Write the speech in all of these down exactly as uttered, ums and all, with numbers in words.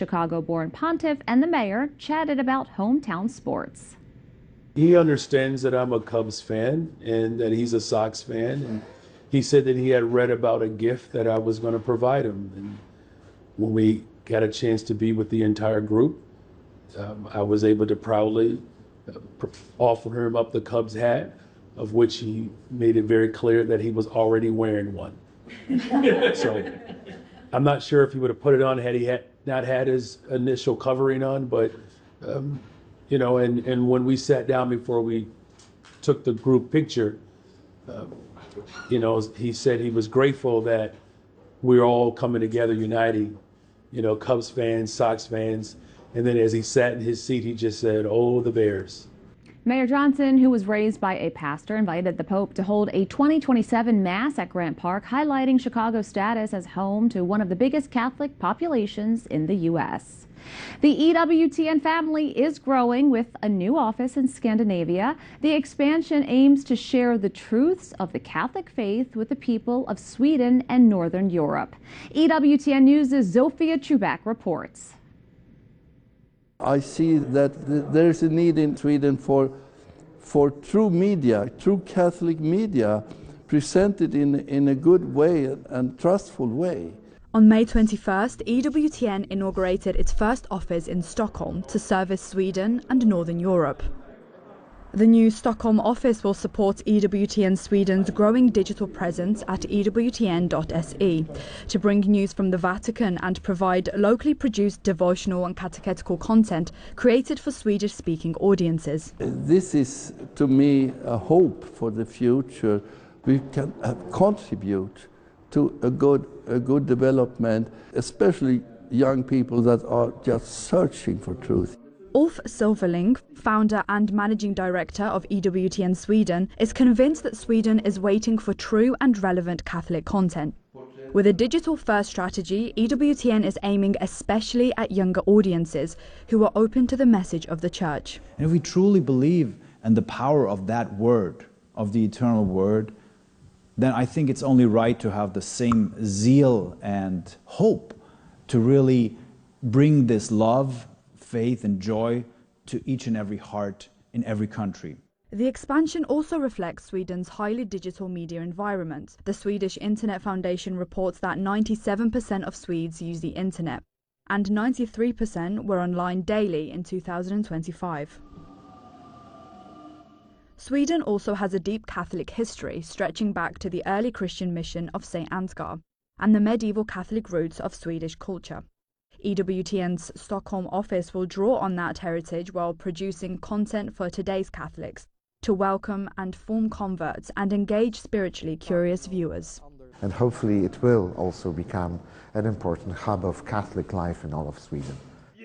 Chicago-born pontiff and the mayor chatted about hometown sports. He understands that I'm a Cubs fan and that he's a Sox fan. And he said that he had read about a gift that I was going to provide him. And when we got a chance to be with the entire group, um, I was able to proudly uh, offer him up the Cubs hat, of which he made it very clear that he was already wearing one. So I'm not sure if he would have put it on had he had not had his initial covering on, but um, you know, and, and when we sat down before we took the group picture, uh, you know, he said he was grateful that we're all coming together, uniting, you know, Cubs fans, Sox fans. And then as he sat in his seat, he just said, "Oh, the Bears." Mayor Johnson, who was raised by a pastor, invited the Pope to hold a twenty twenty-seven Mass at Grant Park, highlighting Chicago's status as home to one of the biggest Catholic populations in the U S The E W T N family is growing with a new office in Scandinavia. The expansion aims to share the truths of the Catholic faith with the people of Sweden and Northern Europe. E W T N News' Zofia Chubak reports. I see that there's a need in Sweden for, for true media, true Catholic media, presented in, in a good way and trustful way. On May twenty-first, E W T N inaugurated its first office in Stockholm to service Sweden and Northern Europe. The new Stockholm office will support E W T N Sweden's growing digital presence at e w t n dot s e to bring news from the Vatican and provide locally produced devotional and catechetical content created for Swedish-speaking audiences. This is, to me, a hope for the future. We can uh, contribute to a good, a good development, especially young people that are just searching for truth. Ulf Silverling, founder and managing director of E W T N Sweden, is convinced that Sweden is waiting for true and relevant Catholic content. With a digital-first strategy, E W T N is aiming especially at younger audiences who are open to the message of the Church. And if we truly believe in the power of that word, of the eternal word, then I think it's only right to have the same zeal and hope to really bring this love, faith and joy to each and every heart in every country. The expansion also reflects Sweden's highly digital media environment. The Swedish Internet Foundation reports that ninety-seven percent of Swedes use the internet, and ninety-three percent were online daily in two thousand twenty-five. Sweden also has a deep Catholic history stretching back to the early Christian mission of Saint Ansgar and the medieval Catholic roots of Swedish culture. E W T N's Stockholm office will draw on that heritage while producing content for today's Catholics to welcome and form converts and engage spiritually curious viewers. And hopefully it will also become an important hub of Catholic life in all of Sweden.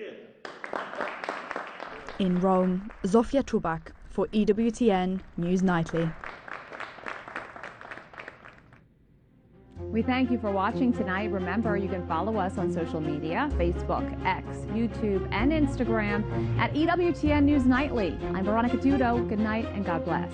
In Rome, Zofia Chubak for E W T N News Nightly. We thank you for watching tonight. Remember, you can follow us on social media, Facebook, X, YouTube, and Instagram at E W T N News Nightly. I'm Veronica Dudo. Good night and God bless.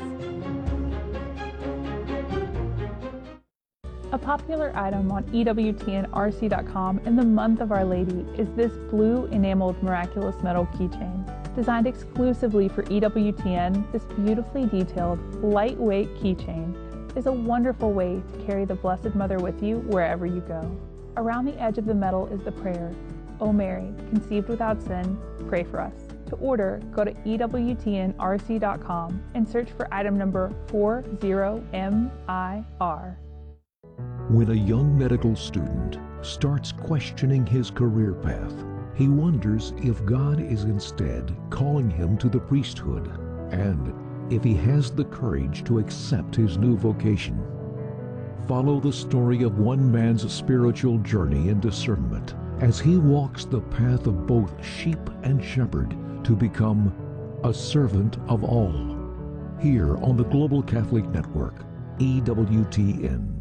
A popular item on E W T N R C dot com in the month of Our Lady is this blue enameled miraculous metal keychain. Designed exclusively for E W T N, this beautifully detailed, lightweight keychain is a wonderful way to carry the Blessed Mother with you wherever you go. Around the edge of the metal is the prayer, "O Mary, conceived without sin, pray for us." To order, go to E W T N R C dot com and search for item number four zero M I R. When a young medical student starts questioning his career path, he wonders if God is instead calling him to the priesthood, and if he has the courage to accept his new vocation. Follow the story of one man's spiritual journey and discernment as he walks the path of both sheep and shepherd to become a servant of all. Here on the Global Catholic Network, E W T N.